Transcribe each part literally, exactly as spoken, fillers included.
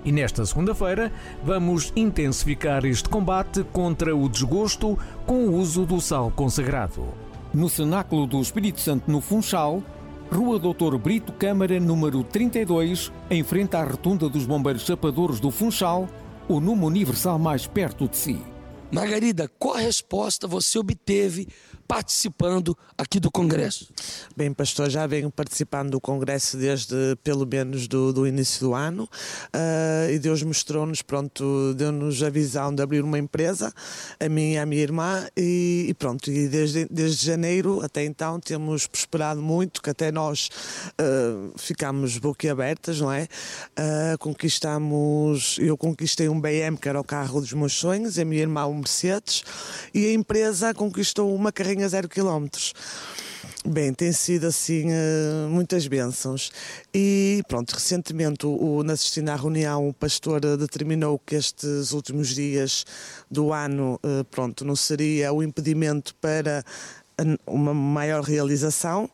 E nesta segunda-feira vamos intensificar este combate contra o desgosto com o uso do sal consagrado. No Cenáculo do Espírito Santo, no Funchal, Rua doutor Brito Câmara, número trinta e dois, em frente à Rotunda dos Bombeiros Chapadores do Funchal, o número universal mais perto de si. Margarida, qual resposta você obteve participando aqui do Congresso? Bem, pastor, já venho participando do Congresso desde pelo menos do, do início do ano uh, e Deus mostrou-nos, pronto, deu-nos a visão de abrir uma empresa, a mim e a minha irmã, e, e pronto, e desde, desde janeiro até então temos prosperado muito, que até nós uh, ficámos boquiabertas, não é? Uh, conquistamos, eu conquistei um B M, que era o carro dos meus sonhos, a minha irmã um Mercedes, e a empresa conquistou uma carrinha zero quilómetros. Bem, tem sido assim muitas bênçãos. E pronto, recentemente, o, na assistindo à reunião, o pastor determinou que estes últimos dias do ano, pronto, não seria o impedimento para uma maior realização,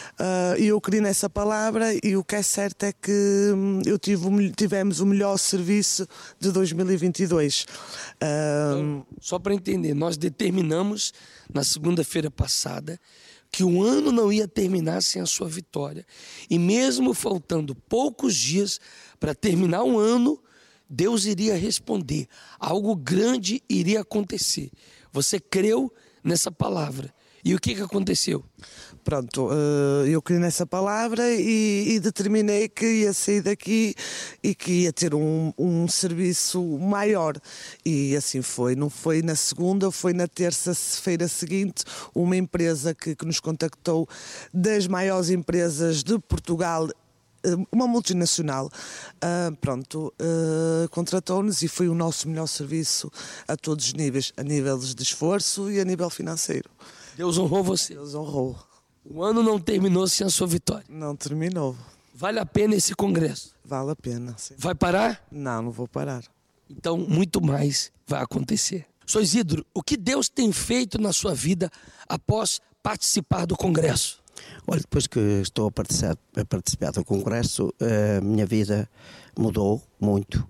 e eu creio nessa palavra, e o que é certo é que eu tive, tivemos o melhor serviço de dois mil e vinte e dois. Então, só para entender, nós determinamos na segunda-feira passada que o ano não ia terminar sem a sua vitória, e mesmo faltando poucos dias para terminar o ano, Deus iria responder, algo grande iria acontecer. Você creu nessa palavra. E o que que aconteceu? Pronto, eu criei nessa palavra e, e determinei que ia sair daqui e que ia ter um, um serviço maior. E assim foi. Não foi na segunda, foi na terça-feira seguinte, uma empresa que, que nos contactou, das maiores empresas de Portugal, uma multinacional, uh, pronto, uh, contratou-nos, e foi o nosso melhor serviço a todos os níveis, a nível de esforço e a nível financeiro. Deus honrou você. Deus honrou. O ano não terminou sem a sua vitória. Não terminou. Vale a pena esse congresso? Vale a pena, sim. Vai parar? Não, não vou parar. Então, muito mais vai acontecer. Sr. Isidro, o que Deus tem feito na sua vida após participar do congresso? Olha, depois que estou a participar, a participar do congresso, a minha vida mudou muito.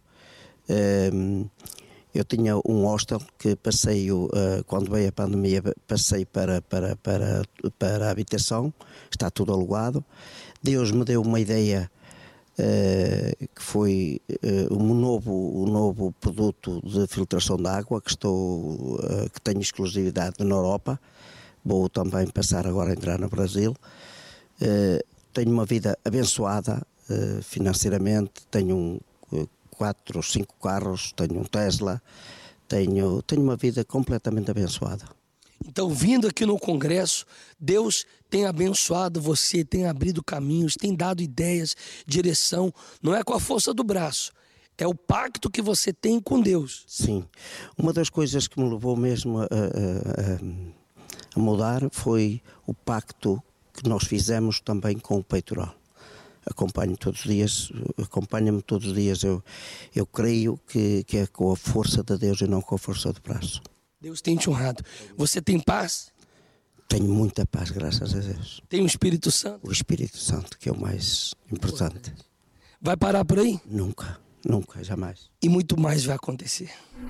Eu tinha um hostel que passei, quando veio a pandemia, passei para, para, para, para a habitação, está tudo alugado. Deus me deu uma ideia que foi um novo, um novo produto de filtração de água que, estou, que tenho exclusividade na Europa. Vou também passar agora a entrar no Brasil. Uh, tenho uma vida abençoada uh, financeiramente, tenho um, uh, quatro ou cinco carros, tenho um Tesla, tenho, tenho uma vida completamente abençoada. Então, vindo aqui no Congresso, Deus tem abençoado você, tem abrido caminhos, tem dado ideias, direção, não é com a força do braço, é o pacto que você tem com Deus. Sim, uma das coisas que me levou mesmo a... a, a A mudar foi o pacto que nós fizemos também com o peitoral. Acompanho todos os dias, acompanha-me todos os dias. Eu, eu creio que, que é com a força de Deus e não com a força do braço. Deus tem te honrado. Você tem paz? Tenho muita paz, graças a Deus. Tem o Espírito Santo? O Espírito Santo, que é o mais importante. Vai parar por aí? Nunca, nunca, jamais. E muito mais vai acontecer.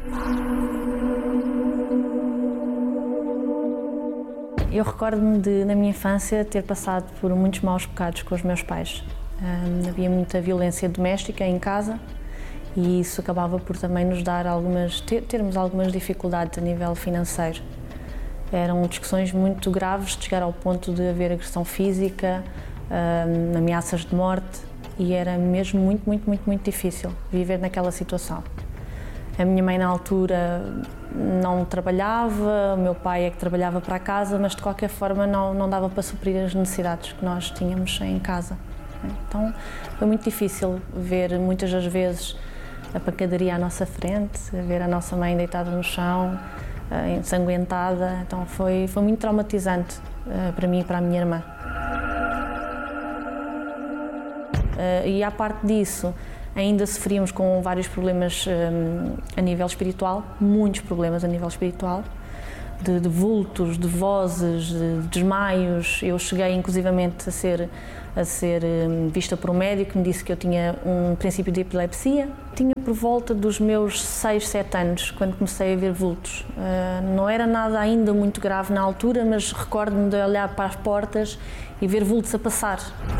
Eu recordo-me de, na minha infância, ter passado por muitos maus bocados com os meus pais. Um, havia muita violência doméstica em casa e isso acabava por também nos dar algumas, ter, termos algumas dificuldades a nível financeiro. Eram discussões muito graves, de chegar ao ponto de haver agressão física, um, ameaças de morte, e era mesmo muito, muito, muito, muito difícil viver naquela situação. A minha mãe, na altura, não trabalhava, o meu pai é que trabalhava para a casa, mas de qualquer forma não, não dava para suprir as necessidades que nós tínhamos em casa. Então foi muito difícil ver muitas das vezes a pancadaria à nossa frente, ver a nossa mãe deitada no chão, ensanguentada. Então foi, foi muito traumatizante para mim e para a minha irmã. E à parte disso, ainda sofríamos com vários problemas um, a nível espiritual, muitos problemas a nível espiritual, de, de vultos, de vozes, de desmaios. Eu cheguei inclusivamente a ser a ser vista por um médico que me disse que eu tinha um princípio de epilepsia. Tinha por volta dos meus seis, sete anos, quando comecei a ver vultos. Não era nada ainda muito grave na altura, mas recordo-me de olhar para as portas e ver vultos a passar.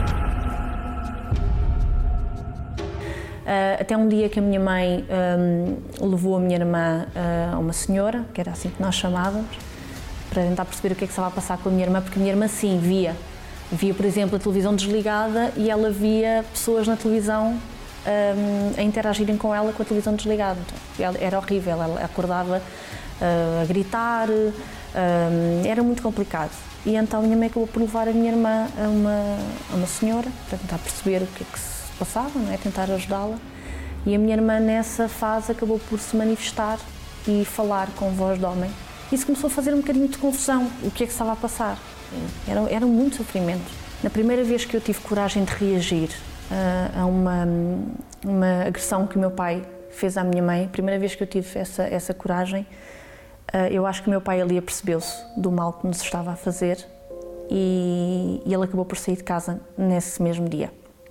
Até um dia que a minha mãe levou a minha irmã a uma senhora, que era assim que nós chamávamos, para tentar perceber o que é que estava a passar com a minha irmã, porque a minha irmã sim via. Via, por exemplo, a televisão desligada e ela via pessoas na televisão um, a interagirem com ela com a televisão desligada. Então, era horrível, ela acordava uh, a gritar, um, era muito complicado. E então a minha mãe acabou por levar a minha irmã a uma, a uma senhora para tentar perceber o que é que se passava, não é? Tentar ajudá-la. E a minha irmã nessa fase acabou por se manifestar e falar com voz de homem. Isso começou a fazer um bocadinho de confusão, o que é que estava a passar. Era, era muito sofrimento. Na primeira vez que eu tive coragem de reagir uh, a uma, uma agressão que o meu pai fez à minha mãe, a primeira vez que eu tive essa, essa coragem, uh, eu acho que o meu pai ali apercebeu-se do mal que nos estava a fazer e, e ele acabou por sair de casa nesse mesmo dia.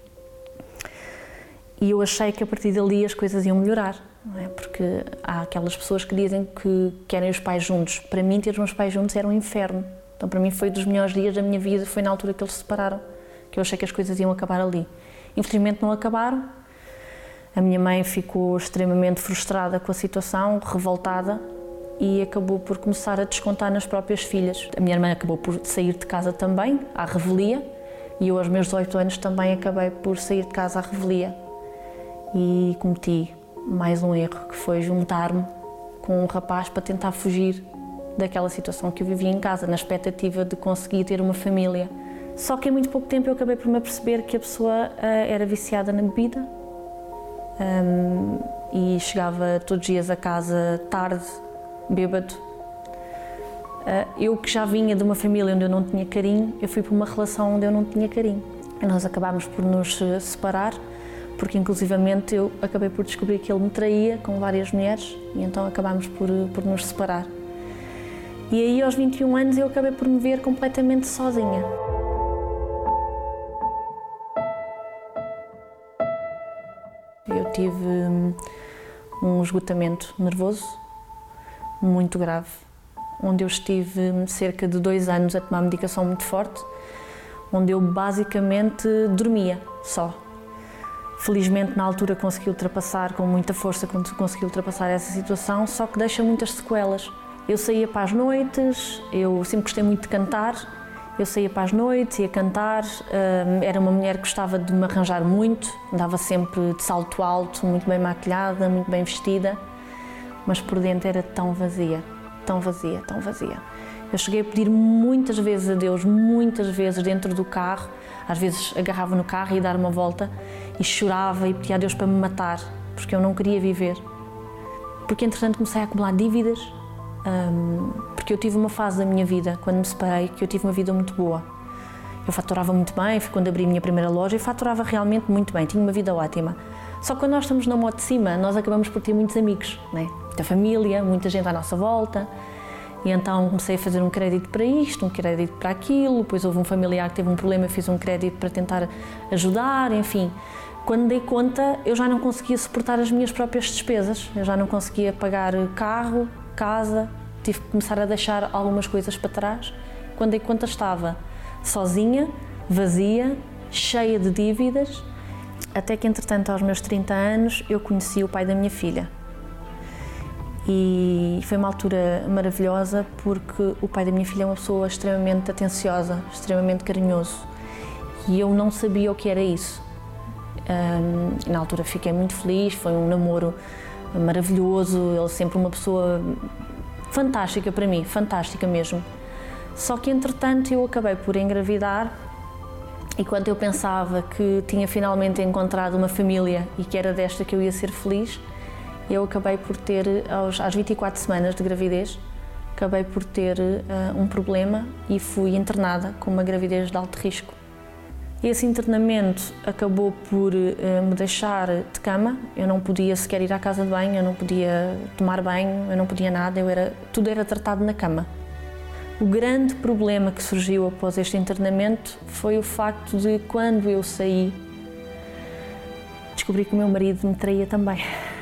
E eu achei que a partir dali as coisas iam melhorar, não é? Porque há aquelas pessoas que dizem que querem os pais juntos. Para mim, ter os meus pais juntos era um inferno. Então, para mim, foi dos melhores dias da minha vida, foi na altura que eles se separaram, que eu achei que as coisas iam acabar ali. Infelizmente não acabaram. A minha mãe ficou extremamente frustrada com a situação, revoltada, e acabou por começar a descontar nas próprias filhas. A minha irmã acabou por sair de casa também, à revelia, e eu, aos meus dezoito anos, também acabei por sair de casa à revelia. E cometi mais um erro, que foi juntar-me com um rapaz para tentar fugir daquela situação que eu vivia em casa, na expectativa de conseguir ter uma família. Só que em muito pouco tempo eu acabei por me aperceber que a pessoa uh, era viciada na bebida um, e chegava todos os dias a casa tarde, bêbado. Uh, eu que já vinha de uma família onde eu não tinha carinho, eu fui para uma relação onde eu não tinha carinho. E nós acabámos por nos separar, porque inclusivamente eu acabei por descobrir que ele me traía com várias mulheres e então acabámos por, por nos separar. E aí, aos vinte e um anos, eu acabei por me ver completamente sozinha. Eu tive um esgotamento nervoso muito grave, onde eu estive cerca de dois anos a tomar medicação muito forte, onde eu basicamente dormia só. Felizmente, na altura, consegui ultrapassar, com muita força, consegui ultrapassar essa situação, só que deixa muitas sequelas. Eu saía para as noites, eu sempre gostei muito de cantar, eu saía para as noites, ia cantar, era uma mulher que gostava de me arranjar muito, andava sempre de salto alto, muito bem maquilhada, muito bem vestida, mas por dentro era tão vazia, tão vazia, tão vazia. Eu cheguei a pedir muitas vezes a Deus, muitas vezes dentro do carro, às vezes agarrava no carro e ia dar uma volta e chorava e pedia a Deus para me matar, porque eu não queria viver. Porque entretanto comecei a acumular dívidas, um, porque eu tive uma fase da minha vida, quando me separei, que eu tive uma vida muito boa. Eu faturava muito bem, foi quando abri a minha primeira loja e faturava realmente muito bem, tinha uma vida ótima. Só que quando nós estamos na moto de cima, nós acabamos por ter muitos amigos, né? Muita família, muita gente à nossa volta. E então comecei a fazer um crédito para isto, um crédito para aquilo, depois houve um familiar que teve um problema, eu fiz um crédito para tentar ajudar, enfim. Quando dei conta, eu já não conseguia suportar as minhas próprias despesas, eu já não conseguia pagar carro, casa, tive que começar a deixar algumas coisas para trás. Quando dei conta, estava sozinha, vazia, cheia de dívidas, até que, entretanto, aos meus trinta anos, eu conheci o pai da minha filha. E foi uma altura maravilhosa porque o pai da minha filha é uma pessoa extremamente atenciosa, extremamente carinhoso e eu não sabia o que era isso. Um, na altura fiquei muito feliz, foi um namoro maravilhoso, ele sempre uma pessoa fantástica para mim, fantástica mesmo. Só que entretanto eu acabei por engravidar e quando eu pensava que tinha finalmente encontrado uma família e que era desta que eu ia ser feliz, eu acabei por ter, aos, às vinte e quatro semanas de gravidez, acabei por ter uh, um problema e fui internada com uma gravidez de alto risco. Esse internamento acabou por uh, me deixar de cama, eu não podia sequer ir à casa de banho, eu não podia tomar banho, eu não podia nada, eu era, tudo era tratado na cama. O grande problema que surgiu após este internamento foi o facto de, quando eu saí, descobri que o meu marido me traía também.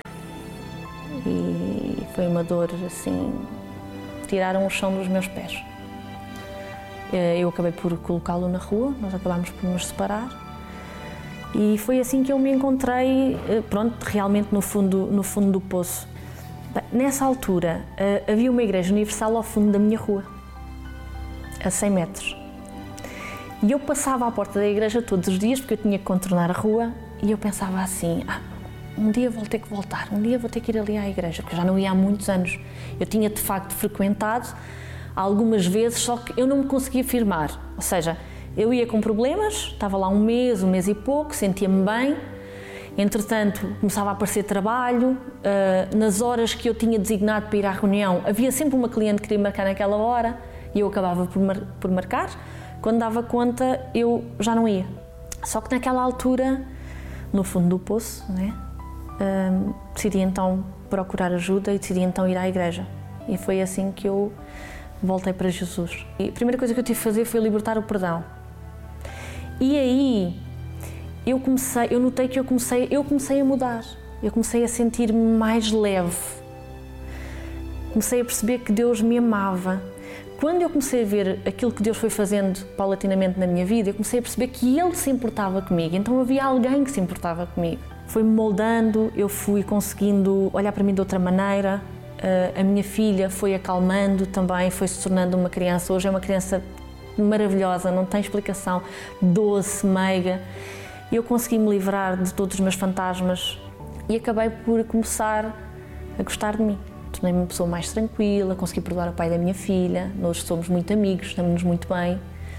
E foi uma dor assim, tiraram o chão dos meus pés. Eu acabei por colocá-lo na rua, nós acabámos por nos separar. E foi assim que eu me encontrei, pronto, realmente no fundo, no fundo do poço. Bem, nessa altura, havia uma igreja universal ao fundo da minha rua, a cem metros. E eu passava à porta da igreja todos os dias, porque eu tinha que contornar a rua, e eu pensava assim, ah, um dia vou ter que voltar, um dia vou ter que ir ali à igreja, porque eu já não ia há muitos anos. Eu tinha, de facto, frequentado algumas vezes, só que eu não me conseguia firmar. Ou seja, eu ia com problemas, estava lá um mês, um mês e pouco, sentia-me bem. Entretanto, começava a aparecer trabalho. Uh, nas horas que eu tinha designado para ir à reunião, havia sempre uma cliente que queria marcar naquela hora e eu acabava por, mar por marcar. Quando dava conta, eu já não ia. Só que naquela altura, no fundo do poço, né, uh, decidi então procurar ajuda e decidi então ir à igreja. E foi assim que eu voltei para Jesus. E a primeira coisa que eu tive que fazer foi libertar o perdão. E aí eu comecei, eu notei que eu comecei, eu comecei a mudar. Eu comecei a sentir-me mais leve. Comecei a perceber que Deus me amava. Quando eu comecei a ver aquilo que Deus foi fazendo paulatinamente na minha vida, eu comecei a perceber que Ele se importava comigo. Então havia alguém que se importava comigo. Foi-me moldando, eu fui conseguindo olhar para mim de outra maneira. Uh, a minha filha foi acalmando também, foi se tornando uma criança. Hoje é uma criança maravilhosa, não tem explicação, doce, meiga. Eu consegui me livrar de todos os meus fantasmas e acabei por começar a gostar de mim. Tornei-me uma pessoa mais tranquila, consegui perdoar o pai da minha filha, nós somos muito amigos, estamos-nos muito bem.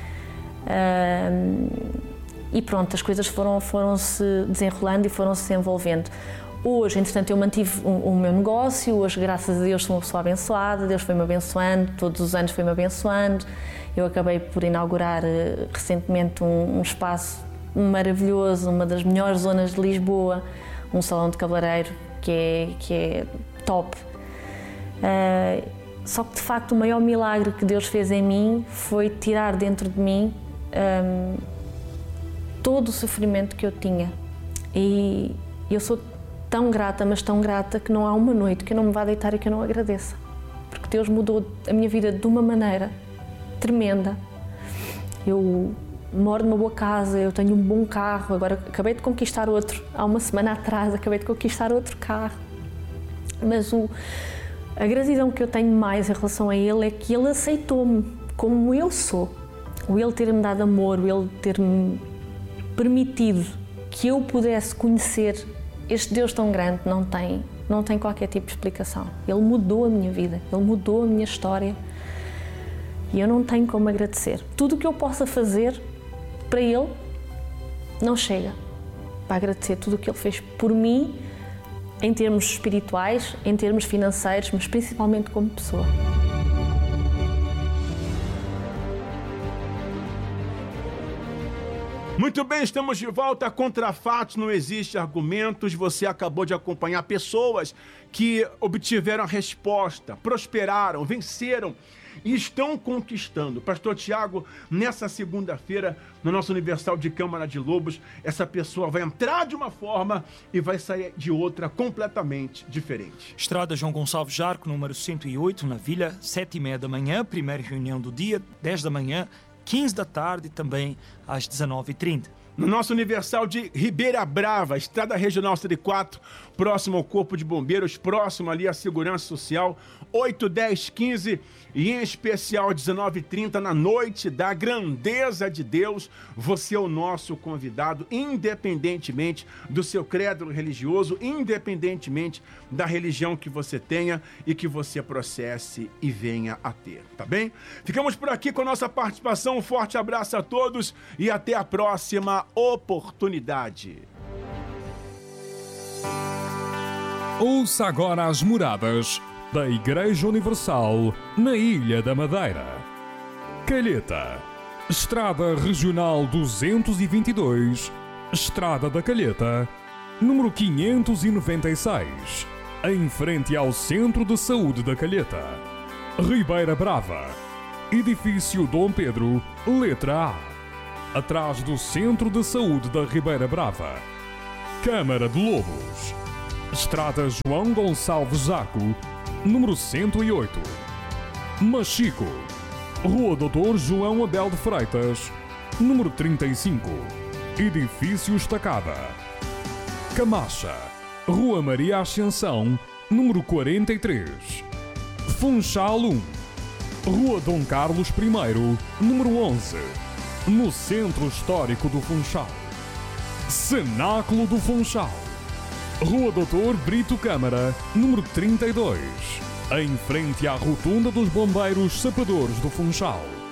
Uh, e pronto, as coisas foram, foram se desenrolando e foram se desenvolvendo. Hoje, entretanto, eu mantive o, o meu negócio, hoje, graças a Deus, sou uma pessoa abençoada, Deus foi-me abençoando, todos os anos foi-me abençoando. Eu acabei por inaugurar uh, recentemente um, um espaço maravilhoso, uma das melhores zonas de Lisboa, um salão de cabeleireiro que é, que é top. Uh, só que, de facto, o maior milagre que Deus fez em mim foi tirar dentro de mim um, todo o sofrimento que eu tinha. E eu sou tão grata, mas tão grata, que não há uma noite que eu não me vá deitar e que eu não agradeça. Porque Deus mudou a minha vida de uma maneira tremenda. Eu moro numa boa casa, eu tenho um bom carro, agora acabei de conquistar outro. Há uma semana atrás acabei de conquistar outro carro. Mas o, a gratidão que eu tenho mais em relação a Ele é que Ele aceitou-me como eu sou. O Ele ter-me dado amor, o Ele ter-me permitido que eu pudesse conhecer este Deus tão grande, não tem, não tem qualquer tipo de explicação. Ele mudou a minha vida, Ele mudou a minha história e eu não tenho como agradecer. Tudo o que eu possa fazer para Ele não chega para agradecer tudo o que Ele fez por mim, em termos espirituais, em termos financeiros, mas principalmente como pessoa. Muito bem, estamos de volta. Contra fatos não existe argumentos. Você acabou de acompanhar pessoas que obtiveram a resposta, prosperaram, venceram e estão conquistando. Pastor Tiago, nessa segunda-feira, no nosso Universal de Câmara de Lobos, essa pessoa vai entrar de uma forma e vai sair de outra completamente diferente. Estrada João Gonçalves Jarco, número cento e oito, na Vila, sete e meia da manhã, primeira reunião do dia, dez da manhã, quinze da tarde e também às dezenove e trinta. No nosso Universal de Ribeira Brava, Estrada Regional cento e quatro, próximo ao Corpo de Bombeiros, próximo ali à Segurança Social, oito, dez, quinze e em especial dezenove e trinta, na noite da grandeza de Deus. Você é o nosso convidado, independentemente do seu credo religioso, independentemente da religião que você tenha e que você processe e venha a ter, tá bem? Ficamos por aqui com a nossa participação, um forte abraço a todos e até a próxima oportunidade. Ouça agora as moradas da Igreja Universal na Ilha da Madeira. Calheta, Estrada Regional duzentos e vinte e dois, Estrada da Calheta, número quinhentos e noventa e seis, em frente ao Centro de Saúde da Calheta. Ribeira Brava, Edifício Dom Pedro, letra A, atrás do Centro de Saúde da Ribeira Brava. Câmara de Lobos, Estrada João Gonçalves Zaco, número cento e oito. Machico, Rua doutor João Abel de Freitas, número trinta e cinco, Edifício Estacada. Camacha, Rua Maria Ascensão, número quarenta e três. Funchal um, Rua Dom Carlos I, número onze, no Centro Histórico do Funchal. Cenáculo do Funchal, Rua doutor Brito Câmara, número trinta e dois, em frente à Rotunda dos Bombeiros Sapadores do Funchal.